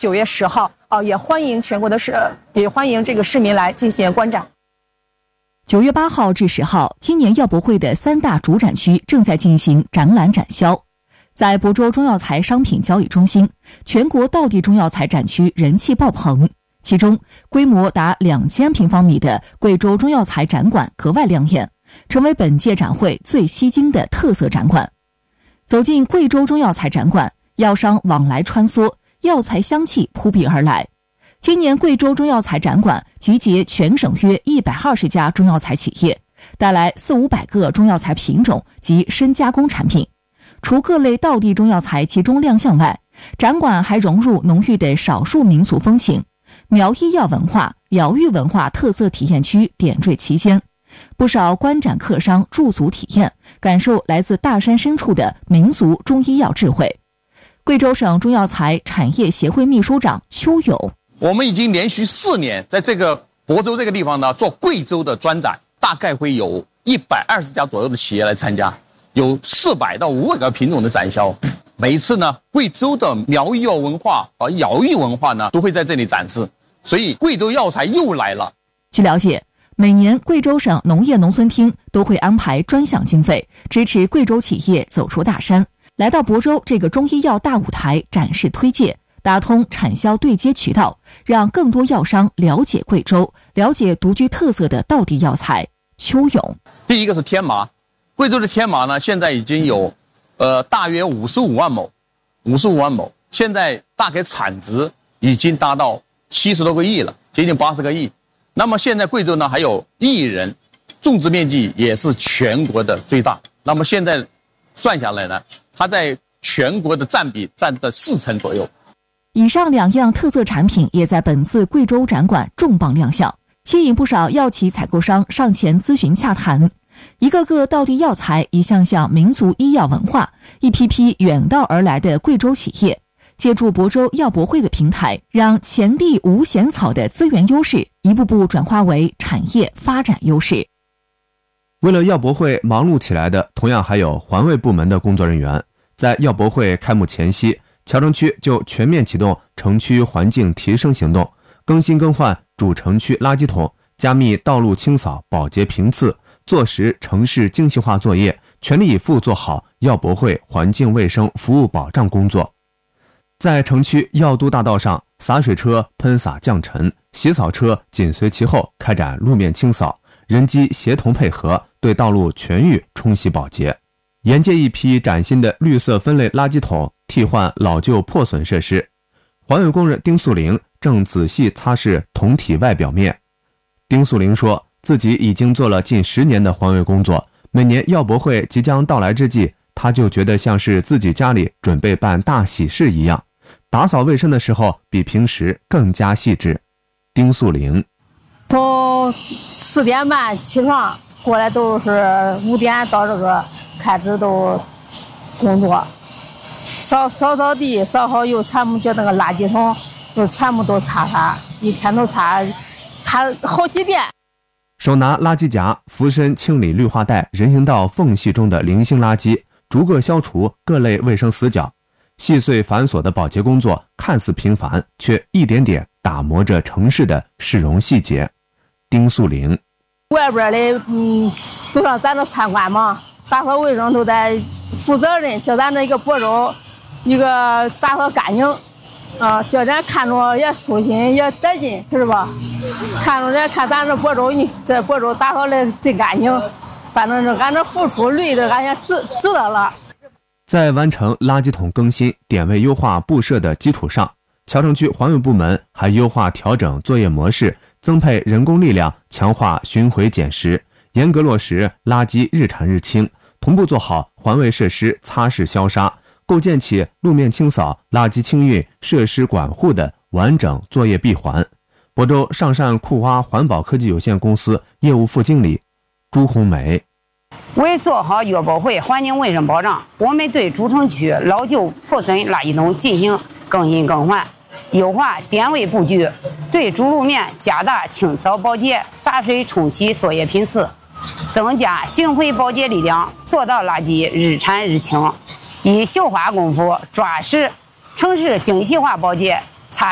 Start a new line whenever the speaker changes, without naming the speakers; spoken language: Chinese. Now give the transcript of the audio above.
9月10号也欢迎这个市民来进行观展。
9月8号至10号，今年药博会的3大主展区正在进行展览展销。在亳州中药材商品交易中心，全国道地中药材展区人气爆棚。其中，规模达2000平方米的贵州中药材展馆格外亮眼，成为本届展会最吸睛的特色展馆。走进贵州中药材展馆，药商往来穿梭，药材香气扑鼻而来。今年贵州中药材展馆集结全省约120家中药材企业，带来400-500个中药材品种及深加工产品。除各类道地中药材集中亮相外，展馆还融入浓郁的少数民族风情，苗医药文化、瑶玉文化特色体验区点缀其间。不少观展客商驻足体验，感受来自大山深处的民族中医药智慧。贵州省中药材产业协会秘书长邱勇：
我们已经连续4年在这个亳州这个地方呢做贵州的专展，大概会有120家左右的企业来参加，有400到500个品种的展销。每一次呢，贵州的苗医药文化和瑶玉文化呢都会在这里展示，所以贵州药材又来了。
据了解，每年贵州省农业农村厅都会安排专项经费，支持贵州企业走出大山，来到亳州这个中医药大舞台展示推介，打通产销对接渠道，让更多药商了解贵州，了解独具特色的道地药材。邱勇：
第一个是天麻，贵州的天麻呢，现在已经有大约55万亩，现在大概产值已经达到70多个亿了，接近80个亿。那么现在贵州呢还有1亿人，种植面积也是全国的最大。那么现在算下来呢，它在全国的占比占的40%左右。
以上2样特色产品也在本次贵州展馆重磅亮相，吸引不少药企采购商上前咨询洽谈。一个个道地药材，一项项民族医药文化，一批批远道而来的贵州企业，借助亳州药博会的平台，让前地无闲草的资源优势一步步转化为产业发展优势。
为了药博会忙碌起来的，同样还有环卫部门的工作人员。在药博会开幕前夕，谯城区就全面启动城区环境提升行动，更新更换主城区垃圾桶，加密道路清扫保洁频次，做实城市精细化作业，全力以赴做好药博会环境卫生服务保障工作。在城区药都大道上，洒水车喷洒降尘，洗扫车紧随其后开展路面清扫，人机协同配合，对道路全域冲洗保洁。沿街一批崭新的绿色分类垃圾桶替换老旧破损设施，环卫工人丁素玲正仔细擦拭桶体外表面。丁素玲说，自己已经做了近10年的环卫工作，每年药博会即将到来之际，她就觉得像是自己家里准备办大喜事一样，打扫卫生的时候比平时更加细致。丁素玲：
从4点半起床过来，都是5点到这个开始都工作，扫地，扫好又全部就那个垃圾桶就全部都擦，一天都擦好几遍。
手拿垃圾夹，俯身清理绿化带、人行道缝隙中的零星垃圾，逐个消除各类卫生死角。细碎繁琐的保洁工作看似平凡，却一点点打磨着城市的市容细节。丁素玲：
外边的都让咱这参观嘛，打扫卫生都得负责任，叫咱这一个亳州一个打扫干净叫人看着也舒心也得劲，是吧？看着人看咱这亳州，这亳州打扫的真干净，反正是俺这付出累的俺也值得了。
在完成垃圾桶更新、点位优化布设的基础上，谯城区环卫部门还优化调整作业模式，增配人工力量，强化巡回捡拾，严格落实垃圾日产日清，同步做好环卫设施擦拭消杀，构建起路面清扫、垃圾清运、设施管护的完整作业闭环。亳州上善库洼环保科技有限公司业务副经理朱红梅：
为做好药博会环境卫生保障，我们对主城区老旧破损垃圾桶进行更新更换，优化点位布局，对主路面加大清扫保洁、洒水冲洗作业频次，增加巡回保洁力量，做到垃圾日产日清。以绣花功夫抓实城市精细化保洁